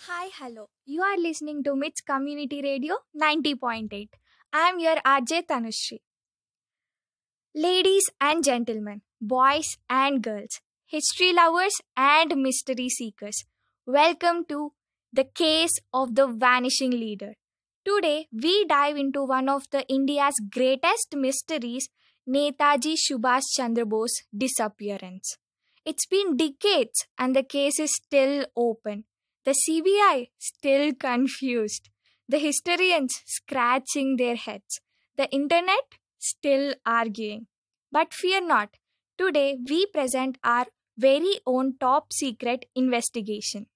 Hi, hello. You are listening to MITS Community Radio 90.8. I am your RJ Tanushri. Ladies and gentlemen, boys and girls, history lovers and mystery seekers, welcome to The Case of the Vanishing Leader. Today, we dive into one of the India's greatest mysteries, Netaji Subhash Chandra Bose disappearance. It's been decades and the case is still open. The CBI still confused. The historians scratching their heads. The internet still arguing. But fear not. Today we present our very own top secret investigation.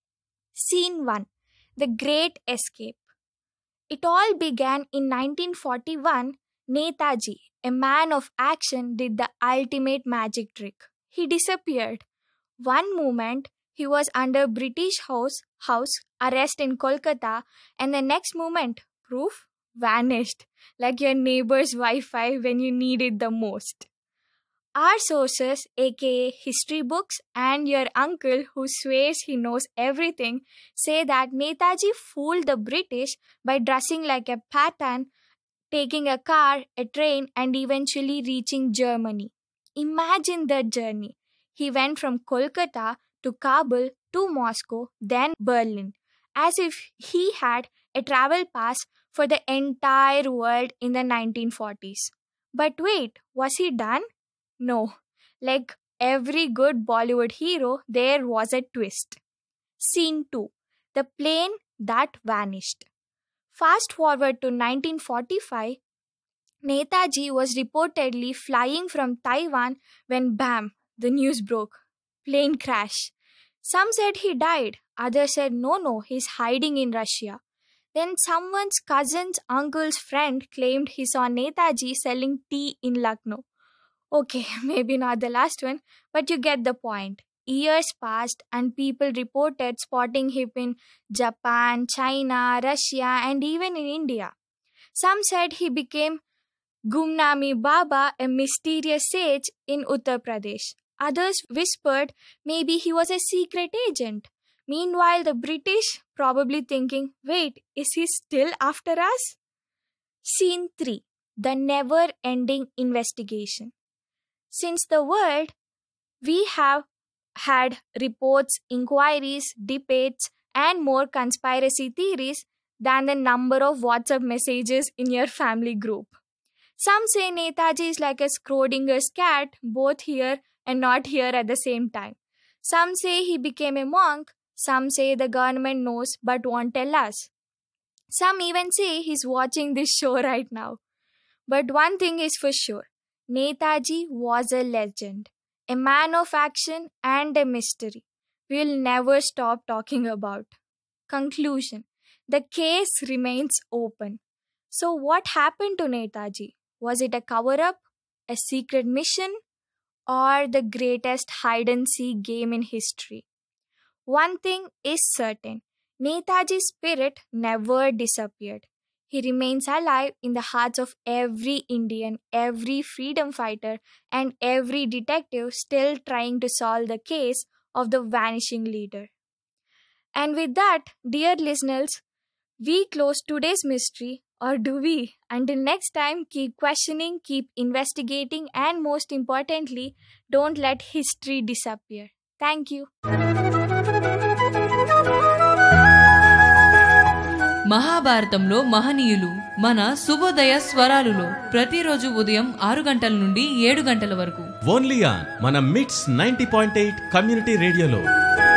Scene 1. The Great Escape. It all began in 1941. Netaji, a man of action, did the ultimate magic trick. He disappeared. One moment he was under British house arrest in Kolkata, and the next moment, proof vanished, like your neighbor's Wi-Fi when you need it the most. Our sources, aka history books, and your uncle who swears he knows everything, say that Netaji fooled the British by dressing like a Pathan, taking a car, a train, and eventually reaching Germany. Imagine the journey. He went from Kolkata to Kabul to Moscow, then Berlin, as if he had a travel pass for the entire world in the 1940s. But wait, was he done? No. Like every good Bollywood hero, there was a twist. Scene 2. The plane that vanished. Fast forward to 1945, Netaji was reportedly flying from Taiwan when bam, the news broke. Plane crash. Some said he died, others said no, he's hiding in Russia. Then someone's cousin's uncle's friend claimed he saw Netaji selling tea in Lucknow. Okay, maybe not the last one, but you get the point. Years passed and people reported spotting him in Japan, China, Russia, and even in India. Some said he became Gumnami Baba, a mysterious sage in Uttar Pradesh. Others whispered maybe he was a secret agent. Meanwhile, the British probably thinking, wait, is he still after us? Scene 3. The never-ending investigation. Since the world, we have had reports, inquiries, debates, and more conspiracy theories than the number of WhatsApp messages in your family group. Some say Netaji is like a Schrodinger's cat, both here and not here at the same time. Some say he became a monk. Some say the government knows but won't tell us. Some even say he's watching this show right now. But one thing is for sure. Netaji was a legend, a man of action and a mystery we'll never stop talking about. Conclusion. The case remains open. So what happened to Netaji? Was it a cover-up, a secret mission, or the greatest hide-and-seek game in history? One thing is certain. Netaji's spirit never disappeared. He remains alive in the hearts of every Indian, every freedom fighter, and every detective still trying to solve the case of the vanishing leader. And with that, dear listeners, we close today's mystery, or do we? Until next time, keep questioning, keep investigating, and most importantly, don't let history disappear. Thank you. మహాభారతంలో మహనీయులు మన శుభోదయ స్వరాలులో ప్రతిరోజు ఉదయం 6 గంటల నుండి 7 గంటల వరకు only on మన మిట్స్ 90.8 కమ్యూనిటీ రేడియోలో.